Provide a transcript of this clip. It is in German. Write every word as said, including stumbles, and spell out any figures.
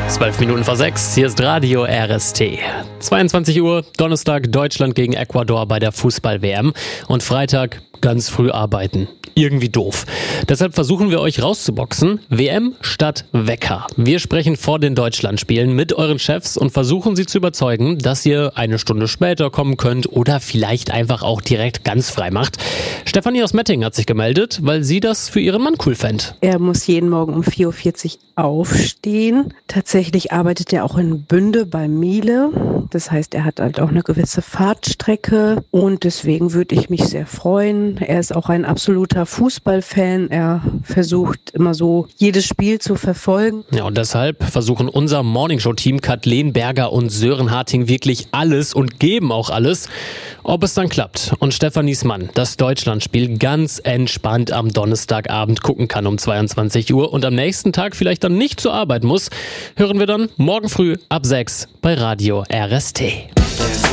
Zwölf Minuten vor sechs, hier ist Radio R S T. zweiundzwanzig Uhr, Donnerstag, Deutschland gegen Ecuador bei der Fußball-W M. Und Freitag ganz früh arbeiten. Irgendwie doof. Deshalb versuchen wir euch rauszuboxen. W M statt Wecker. Wir sprechen vor den Deutschlandspielen mit euren Chefs und versuchen sie zu überzeugen, dass ihr eine Stunde später kommen könnt oder vielleicht einfach auch direkt ganz frei macht. Stefanie aus Mettingen hat sich gemeldet, weil sie das für ihren Mann cool fände. Er muss jeden Morgen um vier Uhr vierzig aufstehen. Tatsächlich arbeitet er auch in Bünde bei Miele. Das heißt, er hat halt auch eine gewisse Fahrtstrecke und deswegen würde ich mich sehr freuen. Er ist auch ein absoluter Fußballfan. Er versucht immer so, jedes Spiel zu verfolgen. Ja, und deshalb versuchen unser Morningshow-Team Kathleen Berger und Sören Harting wirklich alles und geben auch alles, ob es dann klappt. Und Stefanies Mann das Deutschlandspiel ganz entspannt am Donnerstagabend gucken kann um zweiundzwanzig Uhr und am nächsten Tag vielleicht dann nicht zur Arbeit muss, hören wir dann morgen früh ab sechs bei Radio R S T.